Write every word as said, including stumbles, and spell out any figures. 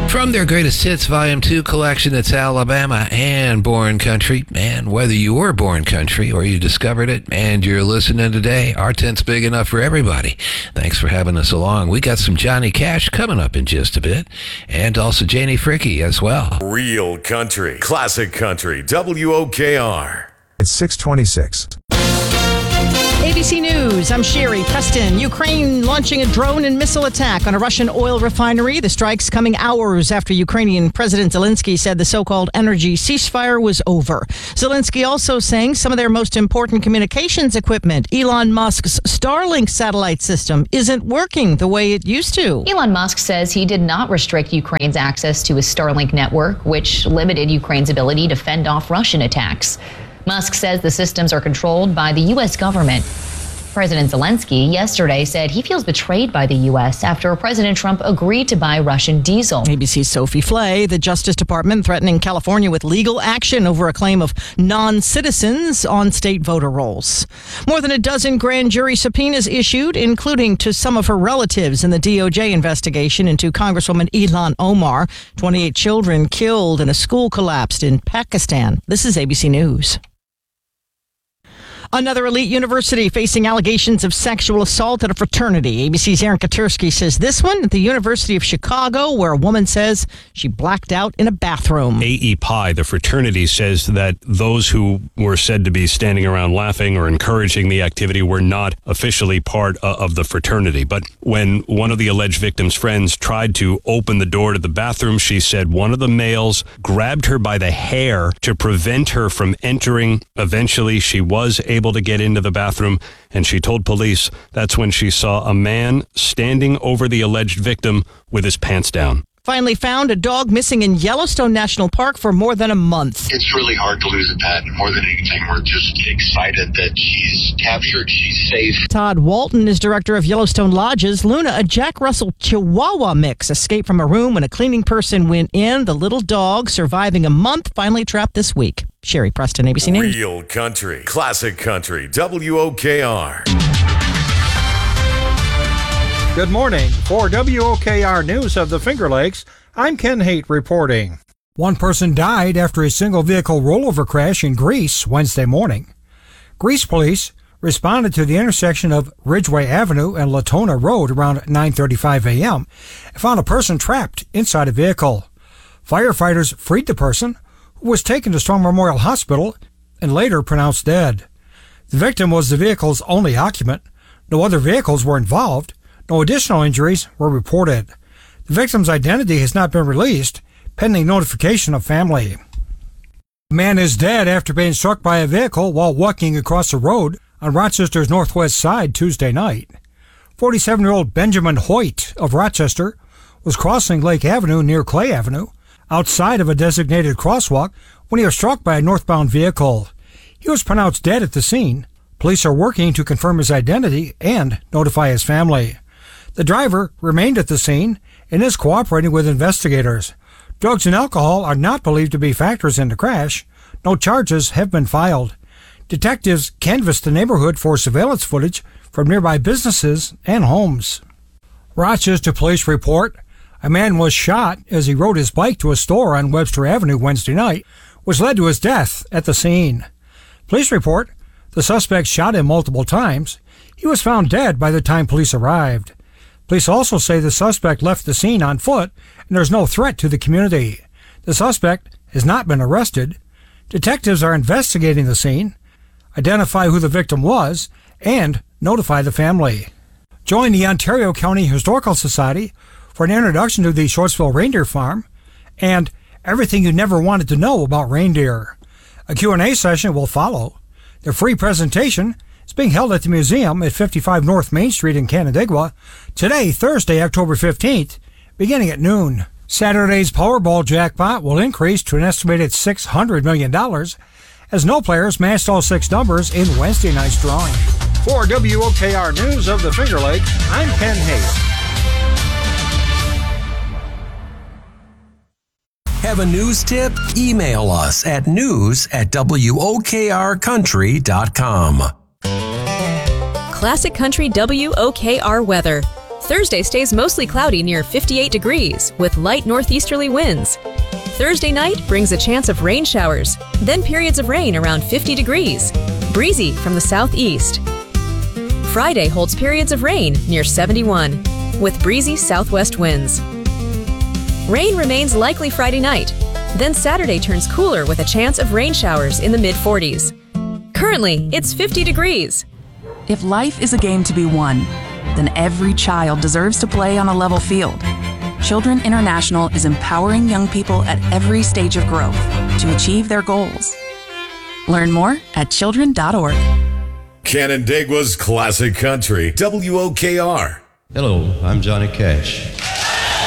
From their Greatest Hits Volume two collection, it's Alabama and Born Country. And whether you were born country or you discovered it and you're listening today, our tent's big enough for everybody. Thanks for having us along. We got some Johnny Cash coming up in just a bit, and also Janie Fricke as well. Real country, classic country, W O K R. It's six twenty-six. A B C News, I'm Sherry Preston. Ukraine launching a drone and missile attack on a Russian oil refinery. The strike's coming hours after Ukrainian President Zelensky said the so-called energy ceasefire was over. Zelensky also saying some of their most important communications equipment, Elon Musk's Starlink satellite system, isn't working the way it used to. Elon Musk says he did not restrict Ukraine's access to his Starlink network, which limited Ukraine's ability to fend off Russian attacks. Musk says the systems are controlled by the U S government. President Zelensky yesterday said he feels betrayed by the U S after President Trump agreed to buy Russian diesel. A B C's Sophie Flay. The Justice Department threatening California with legal action over a claim of non-citizens on state voter rolls. More than a dozen grand jury subpoenas issued, including to some of her relatives in the D O J investigation into Congresswoman Ilhan Omar. twenty-eight children killed and a school collapsed in Pakistan. This is A B C News. Another elite university facing allegations of sexual assault at a fraternity. A B C's Aaron Katursky says this one at the University of Chicago, where a woman says she blacked out in a bathroom. A E Pi, the fraternity, says that those who were said to be standing around laughing or encouraging the activity were not officially part of the fraternity. But when one of the alleged victim's friends tried to open the door to the bathroom, she said one of the males grabbed her by the hair to prevent her from entering. Eventually, she was able able to get into the bathroom, and she told police that's when she saw a man standing over the alleged victim with his pants down. Finally found a dog missing in Yellowstone National Park for more than a month. It's really hard to lose a pet. More than anything, we're just excited that she's captured, she's safe. Todd Walton is director of Yellowstone Lodges. Luna, a Jack Russell Chihuahua mix, escaped from a room when a cleaning person went in. The little dog, surviving a month, finally trapped this week. Sherry Preston, A B C News. Real country, classic country, W O K R. Good morning. For W O K R News of the Finger Lakes, I'm Ken Haight reporting. One person died after a single-vehicle rollover crash in Greece Wednesday morning. Greece police responded to the intersection of Ridgeway Avenue and Latona Road around nine thirty-five a.m. and found a person trapped inside a vehicle. Firefighters freed the person, who was taken to Strong Memorial Hospital and later pronounced dead. The victim was the vehicle's only occupant. No other vehicles were involved. No additional injuries were reported. The victim's identity has not been released, pending notification of family. A man is dead after being struck by a vehicle while walking across the road on Rochester's northwest side Tuesday night. forty-seven-year-old Benjamin Hoyt of Rochester was crossing Lake Avenue near Clay Avenue, outside of a designated crosswalk, when he was struck by a northbound vehicle. He was pronounced dead at the scene. Police are working to confirm his identity and notify his family. The driver remained at the scene and is cooperating with investigators. Drugs and alcohol are not believed to be factors in the crash. No charges have been filed. Detectives canvassed the neighborhood for surveillance footage from nearby businesses and homes. Rochester police report a man was shot as he rode his bike to a store on Webster Avenue Wednesday night, which led to his death at the scene. Police report the suspect shot him multiple times. He was found dead by the time police arrived. Police also say the suspect left the scene on foot and there's no threat to the community. The suspect has not been arrested. Detectives are investigating the scene, identify who the victim was, and notify the family. Join the Ontario County Historical Society for an introduction to the Shortsville Reindeer Farm and everything you never wanted to know about reindeer. A Q and A session will follow. The free presentation is being held at the museum at fifty-five North Main Street in Canandaigua today, Thursday, October fifteenth, beginning at noon. Saturday's Powerball jackpot will increase to an estimated six hundred million dollars as no players matched all six numbers in Wednesday night's drawing. For W O K R News of the Finger Lakes, I'm Ken Haight. Have a news tip? Email us at news at W O K R country dot com. Classic Country W O K R weather. Thursday stays mostly cloudy near fifty-eight degrees with light northeasterly winds. Thursday night brings a chance of rain showers, then periods of rain around fifty degrees, breezy from the southeast. Friday holds periods of rain near seventy-one with breezy southwest winds. Rain remains likely Friday night, then Saturday turns cooler with a chance of rain showers in the mid forties. Currently, it's fifty degrees. If life is a game to be won, then every child deserves to play on a level field. Children International is empowering young people at every stage of growth to achieve their goals. Learn more at children dot org. Canandaigua's Classic Country, W O K R. Hello, I'm Johnny Cash.